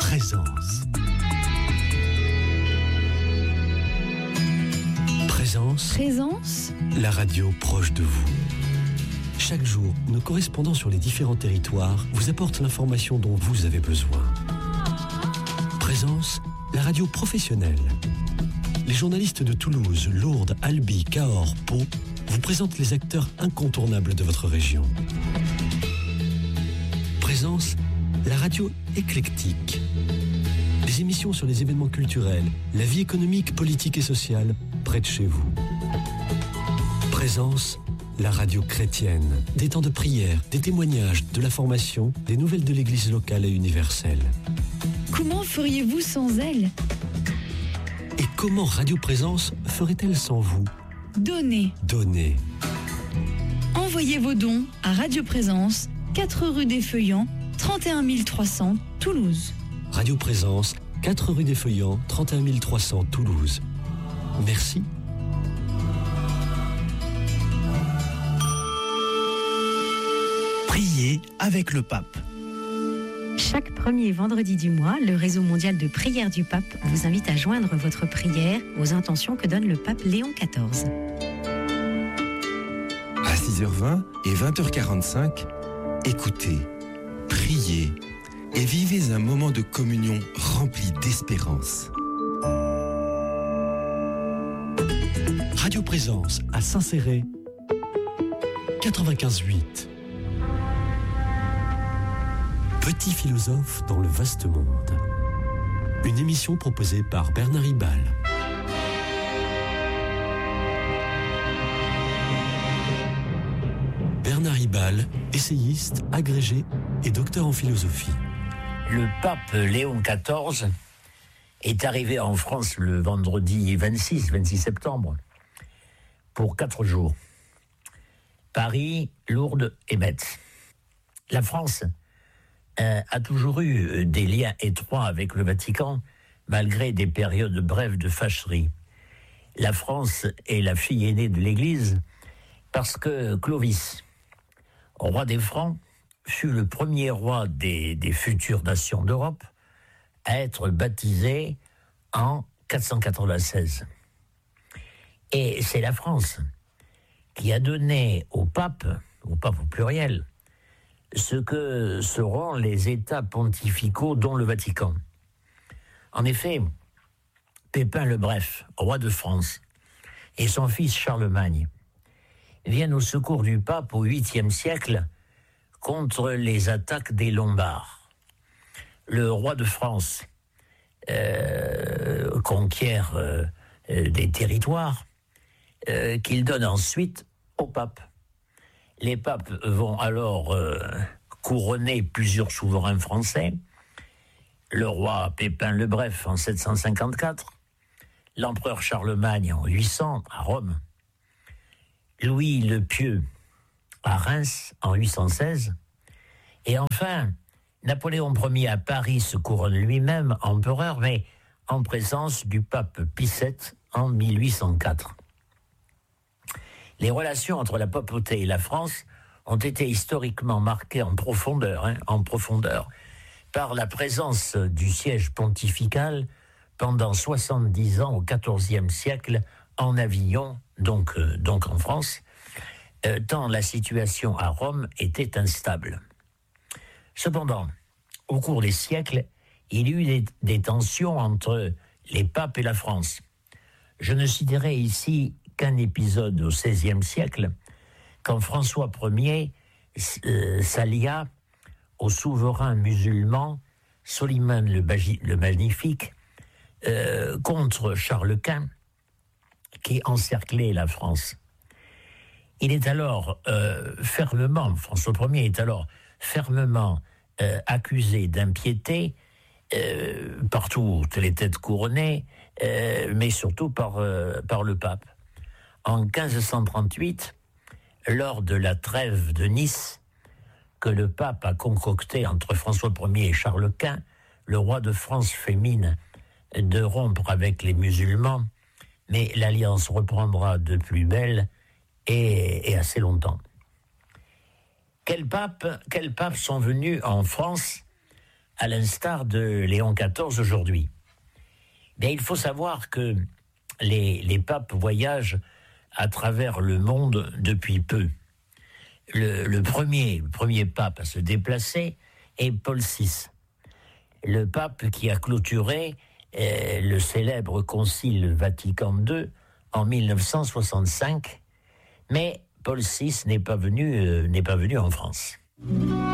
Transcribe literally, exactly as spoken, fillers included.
Présence. Présence. Présence. La radio proche de vous. Chaque jour, nos correspondants sur les différents territoires vous apportent l'information dont vous avez besoin. Présence, la radio professionnelle. Les journalistes de Toulouse, Lourdes, Albi, Cahors, Pau vous présentent les acteurs incontournables de votre région. Présence, la radio éclectique. Des émissions sur les événements culturels, la vie économique, politique et sociale près de chez vous. Présence, la radio chrétienne. Des temps de prière, des témoignages, de la formation, des nouvelles de l'église locale et universelle. Comment feriez-vous sans elle ? Et comment Radio Présence ferait-elle sans vous ? Donnez. Donnez. Envoyez vos dons à Radio Présence, quatre rue des Feuillants, trente et un mille trois cents, Toulouse. Radio Présence, quatre rue des Feuillants, trente et un mille trois cents, Toulouse. Merci. Priez avec le pape. Chaque premier vendredi du mois, le réseau mondial de prière du pape vous invite à joindre votre prière aux intentions que donne le pape Léon quatorze. À six heures vingt et vingt heures quarante-cinq, écoutez, priez et vivez un moment de communion rempli d'espérance. Radio Présence à Saint-Céré, quatre-vingt-quinze huit. Petit philosophe dans le vaste monde. Une émission proposée par Bernard Hibal. Bernard Hibal, essayiste, agrégé et docteur en philosophie. Le pape Léon quatorze est arrivé en France le vendredi vingt-six septembre pour quatre jours. Paris, Lourdes et Metz. La France euh, a toujours eu des liens étroits avec le Vatican, malgré des périodes brèves de fâcherie. La France est la fille aînée de l'Église parce que Clovis, roi des Francs, fut le premier roi des, des futures nations d'Europe à être baptisé en quatre cent quatre-vingt-seize. Et c'est la France qui a donné au pape, au pape au pluriel, ce que seront les États pontificaux dont le Vatican. En effet, Pépin le Bref, roi de France, et son fils Charlemagne viennent au secours du pape au huitième siècle contre les attaques des Lombards. Le roi de France euh, conquiert euh, des territoires euh, qu'il donne ensuite au pape. Les papes vont alors euh, couronner plusieurs souverains français. Le roi Pépin le Bref en sept cent cinquante-quatre, l'empereur Charlemagne en huit cents à Rome, Louis le Pieux à Reims en huit cent seize, et enfin, Napoléon Ier à Paris se couronne lui-même empereur, mais en présence du pape Pie sept en mille huit cent quatre. Les relations entre la papauté et la France ont été historiquement marquées en profondeur, hein, en profondeur, par la présence du siège pontifical pendant soixante-dix ans au quatorzième siècle en Avignon, donc, euh, donc en France, euh, tant la situation à Rome était instable. Cependant, au cours des siècles, il y eut des, des tensions entre les papes et la France. Je ne citerai ici qu'un épisode au seizième siècle, quand François Ier euh, s'allia au souverain musulman Soliman le, Bagi, le Magnifique euh, contre Charles Quint, qui encerclait la France. Il est alors euh, fermement, François Ier est alors fermement euh, accusé d'impiété euh, par toutes les têtes couronnées, euh, mais surtout par, euh, par le pape. En quinze cent trente-huit, lors de la trêve de Nice, que le pape a concoctée entre François Ier et Charles Quint, le roi de France fait mine de rompre avec les musulmans, mais l'alliance reprendra de plus belle et, et assez longtemps. Quels papes, quels papes sont venus en France à l'instar de Léon quatorze aujourd'hui. Bien, il faut savoir que les, les papes voyagent à travers le monde depuis peu. Le, le, premier, le premier pape à se déplacer est Paul six, le pape qui a clôturé euh, le célèbre concile Vatican deux en mille neuf cent soixante-cinq, mais Paul six n'est pas venu, euh, n'est pas venu en France.